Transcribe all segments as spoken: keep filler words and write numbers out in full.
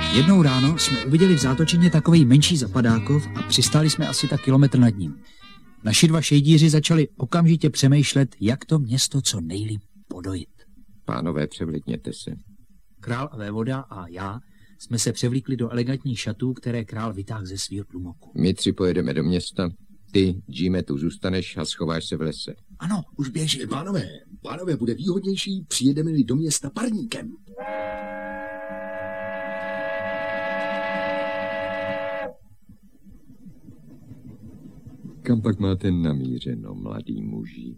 Jednou ráno jsme uviděli v zátočině takovej menší zapadákov a přistáli jsme asi tak kilometr nad ním. Naši dva šejdíři začali okamžitě přemýšlet, jak to město co nejlíp podojit. Pánové, převlíkněte se. Král a vévoda a já jsme se převlíkli do elegantních šatů, které král vytáhl ze svého tlumoku. My tři pojedeme do města. Ty, Jime, tu zůstaneš a schováš se v lese. Ano, už běží. Pánové, pánové, bude výhodnější, přijedeme-li do města parníkem. Kam pak máte namířeno, mladý muži?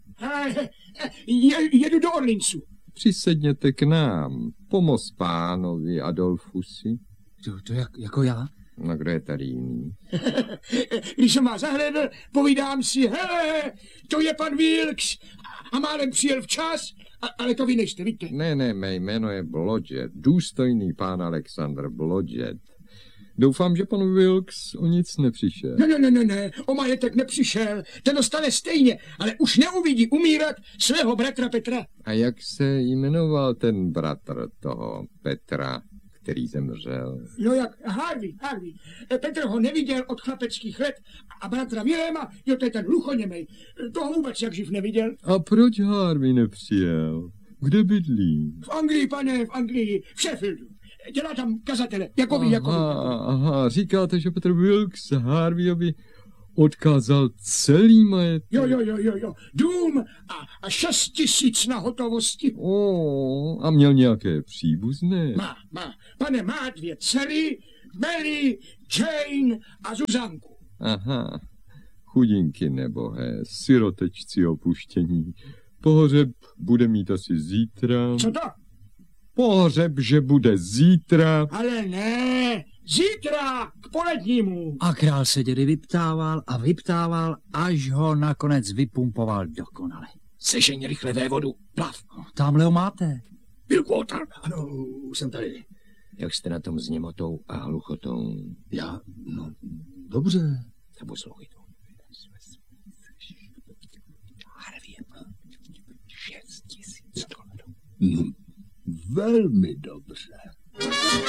Je, jedu do Orlincu. Přisedněte k nám. Pomoz pánovi Adolfusi. To, to jak, jako já? No, kdo je tady jiný? Když jsem vás zahlédl, povídám si, hele, to je pan Wilkes a málem přijel včas, a, ale to vy nejste, víte. Ne, ne, mé jméno je Blodgett, důstojný pán Alexander Blodgett. Doufám, že pan Wilkes o nic nepřišel. Ne, ne, ne, ne, ne, o majetek nepřišel, ten dostane stejně, ale už neuvidí umírat svého bratra Petra. A jak se jmenoval ten bratr toho Petra, který zemřel? No jak, Harvey, Harvey. Petr ho neviděl od chlapeckých let a bratra Viléma, jo, to je ten hluchoněmej, toho vůbec jak živ neviděl. A proč Harvey nepřijel? Kde bydlí? V Anglii, pane, v Anglii, v Sheffieldu. Dělá tam kazatele, jako vy, jako vy. Aha, říkáte, že Petr Wilkes Harveyovi odkázal celý majetek. Jo, jo, jo, jo, jo. Dům a, a šest tisíc na hotovosti. O, a měl nějaké příbuzné? Má, má. Pane, má dvě dcery, Mary, Jane a Zuzanku. Aha, chudinky nebohé, sirotečci opuštění. Pohřeb bude mít asi zítra. Co to? Pohřeb, že bude zítra. Ale ne, zítra k polednímu. A král se dědy vyptával a vyptával, až ho nakonec vypumpoval dokonale. Sežeň rychle vévodu, plav. Tamhle ho máte. Bilkwater. Ano, už jsem tady. Jak jste na tom s němotou a hluchotou? Já, no, dobře. A poslouchej to. Šest tisíc dolarů. No, velmi dobře.